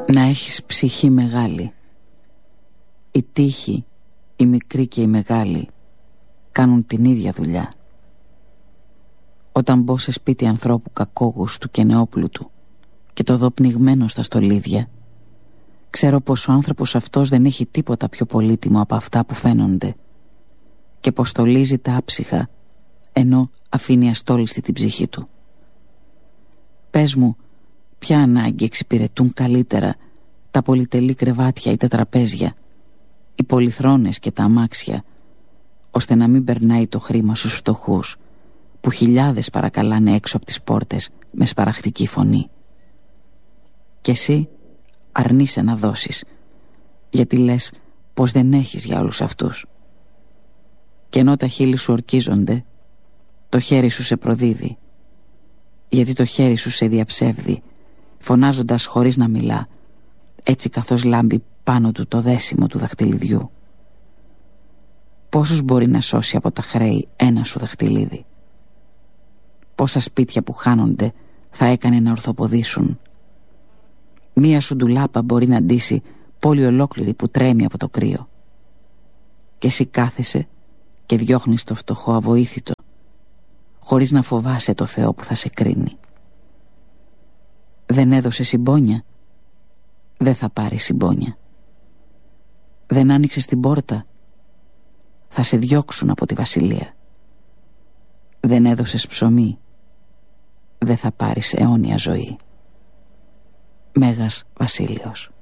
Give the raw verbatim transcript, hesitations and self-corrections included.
Να έχεις ψυχή μεγάλη. Η τύχη, η μικρή και η μεγάλη κάνουν την ίδια δουλειά. Όταν μπω σε σπίτι ανθρώπου κακόγουστου και νεόπλουτου και το δω πνιγμένο στα στολίδια, ξέρω πως ο άνθρωπος αυτός δεν έχει τίποτα πιο πολύτιμο από αυτά που φαίνονται και πως στολίζει τα άψυχα ενώ αφήνει αστόλιστη την ψυχή του. Πες μου, ποια ανάγκη εξυπηρετούν καλύτερα τα πολυτελή κρεβάτια ή τα τραπέζια, οι πολυθρόνες και τα αμάξια, ώστε να μην περνάει το χρήμα στους φτωχούς που χιλιάδες παρακαλάνε έξω από τις πόρτες με σπαραχτική φωνή. Και εσύ αρνείσαι να δώσεις, γιατί λες πως δεν έχεις για όλους αυτούς. Και ενώ τα χείλη σου ορκίζονται, το χέρι σου σε προδίδει, γιατί το χέρι σου σε διαψεύδει, φωνάζοντας χωρίς να μιλά, έτσι καθώς λάμπει πάνω του το δέσιμο του δαχτυλιδιού. Πόσους μπορεί να σώσει από τα χρέη ένα σου δαχτυλίδι? Πόσα σπίτια που χάνονται θα έκανε να ορθοποδήσουν? Μία σου ντουλάπα μπορεί να ντύσει πόλη ολόκληρη που τρέμει από το κρύο. Και εσύ κάθεσαι και διώχνεις το φτωχό αβοήθητο, χωρίς να φοβάσαι το Θεό που θα σε κρίνει. Δεν έδωσε συμπόνια, δεν θα πάρει συμπόνια. Δεν άνοιξες την πόρτα, θα σε διώξουν από τη βασιλεία. Δεν έδωσες ψωμί, δεν θα πάρεις αιώνια ζωή. Μέγας Βασίλειος.